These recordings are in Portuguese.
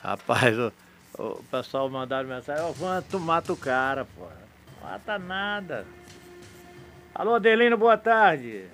Rapaz, o pessoal mandaram mensagem, ô Van, tu mata o cara, pô. Mata nada. Alô, Adelino, boa tarde.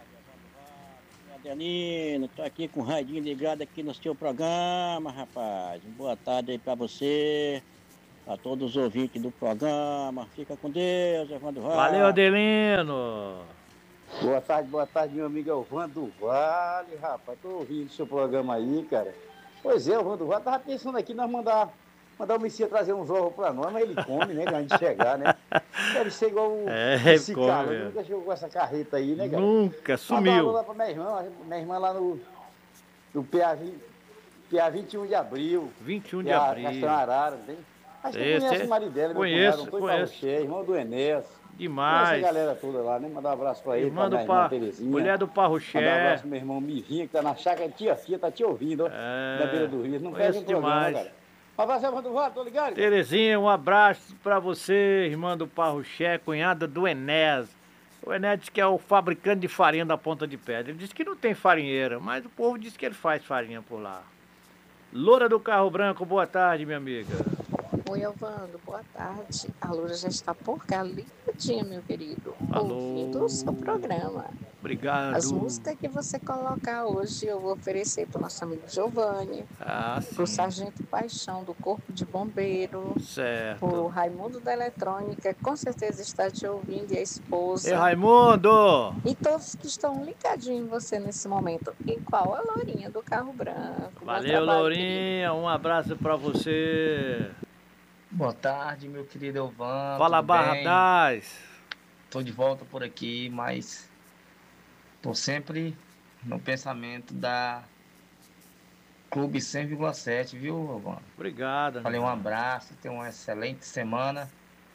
Adelino, tô aqui com o radinho ligado aqui no seu programa, rapaz. Boa tarde aí pra você, a todos os ouvintes do programa. Fica com Deus, Evandro Valeu, Vale. Adelino. Boa tarde, meu amigo Elvando Vale, rapaz. Tô ouvindo o seu programa aí, cara. Pois é, Elvando Vale, tava pensando aqui nós mandar o Messias trazer uns ovos pra nós, mas ele come, né, antes de chegar, né? Deve ser igual É, esse come cara, mesmo. nunca chegou com essa carreta aí, né, cara? Nunca, Manda um alô sumiu. lá pra minha irmã lá no PA 21 de abril, 21 de PA Castão abril. Arara, não tem? Acho que eu conheço o Esse, marido dela, meu cunhado, conheço, Antônio conheço. Parroché, irmão do Enéas. Conhece a Demais. galera toda lá, né? Mandar um abraço pra ele, pra Irmã do minha irmã par... Terezinha. Mulher do Mandar um abraço Parruché. pro meu irmão Mivinha, que tá na chácara. Tia, tá te ouvindo, ó. Na beira É, do rio. Não perde conheço um programa, demais. cara. Um abraço, Evandro Vale, tô ligado, cara. Terezinha, um abraço pra você, irmã do Parruché, cunhada do Enéas. O Enéas diz que é o fabricante de farinha da Ponta de Pedra. Ele disse que não tem farinheira, mas o povo diz que ele faz farinha por lá. Loura do Carro Branco, boa tarde, minha amiga. Oi, Elvando, boa tarde. A Loura já está por cá, ligadinha, meu querido, ouvindo o seu Alô, programa. As obrigado. músicas que você colocar hoje eu vou oferecer para o nosso amigo Giovanni, Ah, para o sim, Sargento Paixão do Corpo de Bombeiro, para certo. o Raimundo da Eletrônica, com certeza está te ouvindo, e a Ei, esposa. Raimundo! E todos que estão ligadinhos em você nesse momento. Igual a Lourinha do Carro Branco. Bom Valeu, trabalho, querido. Lourinha, um abraço pra você. Boa tarde, meu querido Elvan, Fala, tudo Barra bem? 10. Tô de volta por aqui, mas tô sempre no pensamento da Clube 100,7, viu, Elvan? Obrigado, Falei um amigão. abraço, tenha uma excelente semana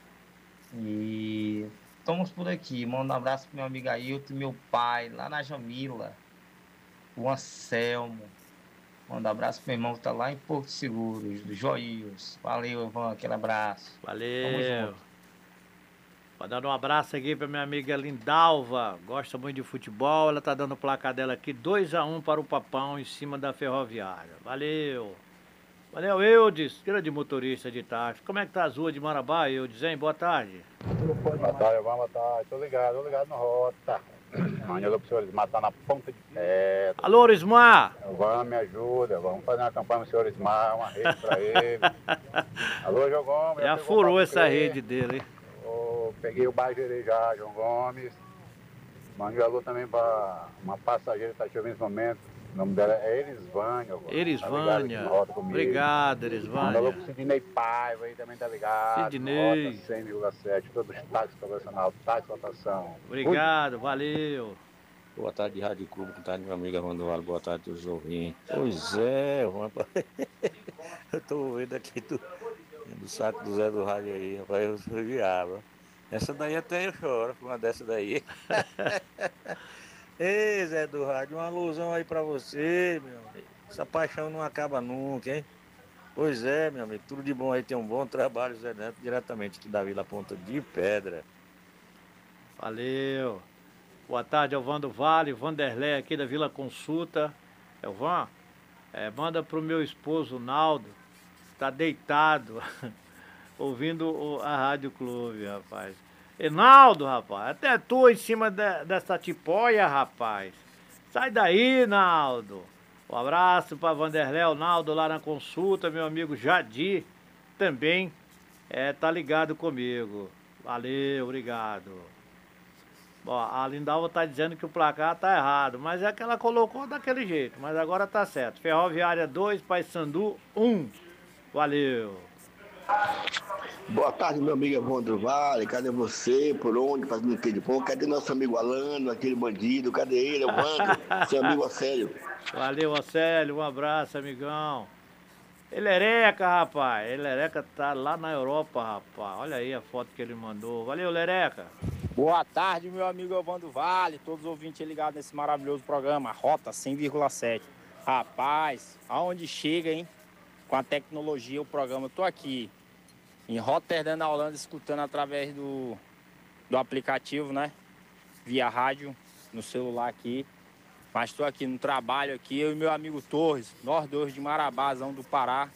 e estamos por aqui. Mando um abraço pro meu amigo Ailton, meu pai, lá na Jamila, o Anselmo. Mando um abraço pro meu irmão que tá lá em Porto Seguro, do Joios. Valeu, Elvan, aquele abraço. Tamo Valeu. junto. Vou dar um abraço aqui pra minha amiga Lindalva. Gosta muito de futebol. Ela tá dando o placar dela aqui 2-1 para o Papão em cima da Ferroviária. Valeu. Valeu, Eudes, grande motorista de táxi. Como é que tá as ruas de Marabá, Eudes, hein? Boa tarde. Boa tarde, boa tarde. Tô ligado no Rota. Amanhã eu pro senhor Ismar, tá na ponta de pedra. Alô, Orismar. Vamos, me ajuda, vamos fazer uma campanha pro senhor Ismar, uma rede pra ele. Alô, João Gomes. Já furou essa rede dele, hein? Peguei o Bajerê já, João Gomes. Mande um alô também pra uma passageira que tá chovendo nesse momento. O nome dela é Erisvânia. Erisvânia. Obrigado, Manda alô Erisvânia. pro Sidney Paiva aí, também tá ligado. Sidney. Rota 100,7, todos os táxis profissional, táxi lotação. Obrigado, valeu. Boa tarde, Rádio Clube. Boa tarde, meu amigo Evandro Vale. Boa tarde, todos os ouvintes. Pois é, rapaz. Eu tô vendo aqui do saco do Zé do Rádio aí, rapaz. Eu diabo. Essa daí até eu choro com uma dessa daí. Ei, Zé do Rádio, uma alusão aí pra você, meu amigo. Essa paixão não acaba nunca, hein? Pois é, meu amigo. Tudo de bom aí. Tem um bom trabalho, Zé Neto, diretamente aqui da Vila Ponta de Pedra. Valeu. Boa tarde, Elvando Vale, Vanderlei aqui da Vila Consulta. Elvan, manda pro meu esposo Naldo, tá deitado, ouvindo a Rádio Clube, rapaz. Naldo, rapaz, até tu em cima dessa tipóia, rapaz. Sai daí, Naldo. Um abraço para Vanderlei, o Naldo lá na Consulta, meu amigo Jadir também tá ligado comigo. Valeu, obrigado. Bom, a Lindalva tá dizendo que o placar tá errado, mas é que ela colocou daquele jeito, mas agora tá certo. Ferroviária 2, Paysandu 1. Valeu. Boa tarde, meu amigo Evandro Vale. Cadê você? Por onde? Fazendo o que de bom? Cadê nosso amigo Alano, aquele bandido? Cadê ele, Evandro? Seu amigo Acélio. Valeu, Acélio. Um abraço, amigão. Lereca, rapaz. Lereca tá lá na Europa, rapaz. Olha aí a foto que ele mandou. Valeu, Lereca. Boa tarde, meu amigo Evandro Vale, todos os ouvintes ligados nesse maravilhoso programa, Rota 100,7. Rapaz, aonde chega, hein? Com a tecnologia, o programa. Eu tô aqui em Rotterdam, na Holanda, escutando através do aplicativo, né? Via rádio, no celular aqui. Mas estou aqui no trabalho aqui, eu e meu amigo Torres, nós dois de Marabazão do Pará,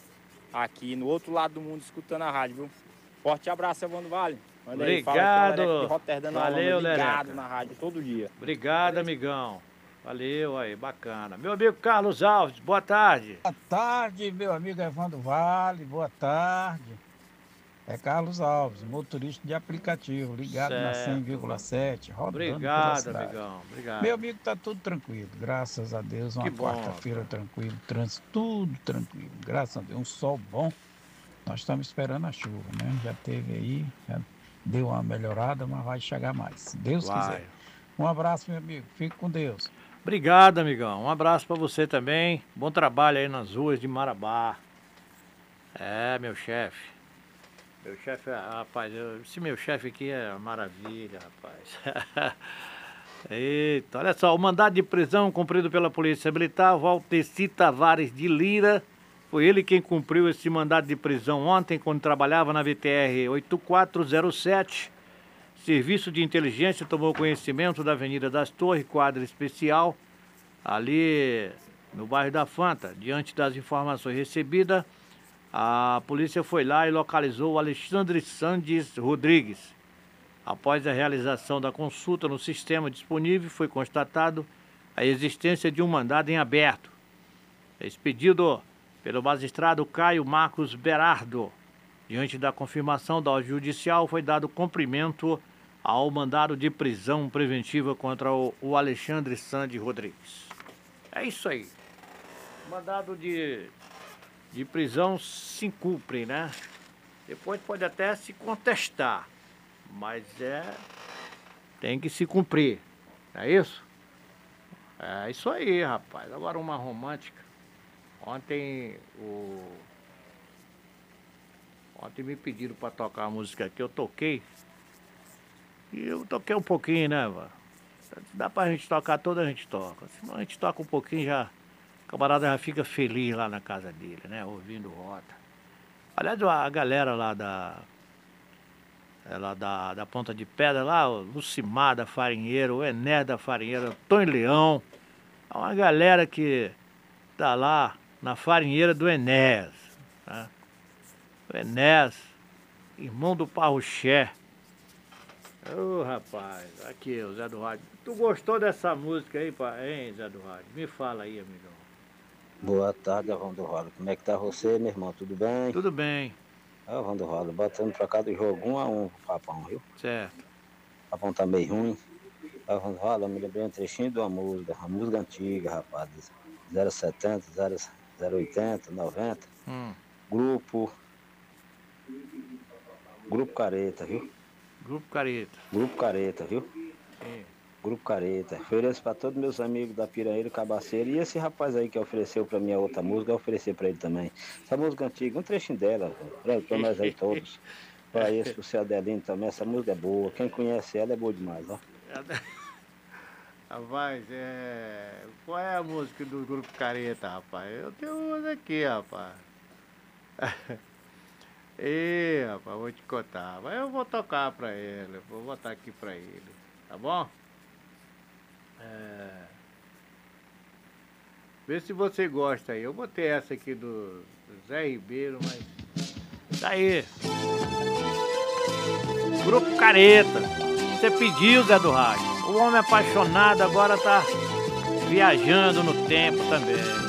aqui no outro lado do mundo escutando a rádio, viu? Forte abraço, Evandro Vale. Manda aí, Obrigado. fala que o de Roterdã, Valeu, ligado Leleca. na rádio todo dia. Obrigado, amigão. Valeu aí, bacana. Meu amigo Carlos Alves, boa tarde. Boa tarde, meu amigo Evandro Vale, boa tarde. É Carlos Alves, motorista de aplicativo, ligado na Certo. 100,7, rodando pela Obrigado, cidade. amigão. Obrigado. Meu amigo, tá tudo tranquilo, graças a Deus, uma Que bom, quarta-feira tranquilo, trânsito tudo tranquilo, graças a Deus, um sol bom. Nós estamos esperando a chuva, né? Já teve aí, já deu uma melhorada, mas vai chegar mais, se Deus Vai. quiser. Um abraço, meu amigo, fique com Deus. Obrigado, amigão. Um abraço pra você também. Bom trabalho aí nas ruas de Marabá. É, meu chefe. Meu chefe, rapaz, esse meu chefe aqui é uma maravilha, rapaz. Eita, olha só, o mandado de prisão cumprido pela Polícia Militar, Valteci Tavares de Lira, foi ele quem cumpriu esse mandado de prisão ontem, quando trabalhava na VTR 8407. Serviço de Inteligência tomou conhecimento da Avenida das Torres, quadra especial, ali no bairro da Fanta. Diante das informações recebidas, a polícia foi lá e localizou o Alexandre Sandes Rodrigues. Após a realização da consulta no sistema disponível, foi constatado a existência de um mandado em aberto, expedido pelo magistrado Caio Marcos Berardo. Diante da confirmação da ordem judicial, foi dado cumprimento ao mandado de prisão preventiva contra o Alexandre Sandes Rodrigues. É isso aí. Mandado de prisão se cumpre, né? Depois pode até se contestar, mas tem que se cumprir, não é isso? É isso aí, rapaz. Agora uma romântica. Ontem me pediram para tocar a música que eu toquei. E eu toquei um pouquinho, né, mano? Dá pra gente tocar toda, a gente toca. Senão a gente toca um pouquinho, já o camarada já fica feliz lá na casa dele, né? Ouvindo Rota. Aliás, a galera lá da Ponta de Pedra, lá, o Lucimar da Farinheira, o Ené da Farinheira, Antônio Leão. É uma galera que tá lá na farinheira do Enéas, né? O Enéas, irmão do Parruché. Ô, rapaz, aqui, o Zé do Rádio. Tu gostou dessa música aí, hein, Zé do Rádio? Me fala aí, amigão. Boa tarde, Evandro Rola. Como é que tá você, meu irmão? Tudo bem? Tudo bem. Evandro Rola, botando pra cá do jogo 1-1 pro Papão, viu? Certo. O Papão tá meio ruim. Evandro Rola, me lembrei um trechinho de uma música antiga, rapaz. 070, 080, 90. Grupo Careta, viu? Grupo Careta. Grupo Careta, viu? Sim. Grupo Careta. Ofereço pra todos meus amigos da Piranheira, Cabaceira. E esse rapaz aí que ofereceu pra mim a outra música, eu ofereci pra ele também. Essa música antiga, um trechinho dela, pra nós aí todos. Pra esse, pro seu Adelino também, essa música é boa. Quem conhece ela é boa demais, ó. Rapaz, qual é a música do Grupo Careta, rapaz? Eu tenho uma aqui, rapaz. Ei, rapaz, vou te contar. Mas eu vou tocar pra ele, vou botar aqui pra ele, tá bom? Vê se você gosta aí. Eu botei essa aqui do Zé Ribeiro, mas... Tá aí. Grupo Careta. Você pediu, Zé do Rádio. O homem apaixonado agora tá viajando no tempo também.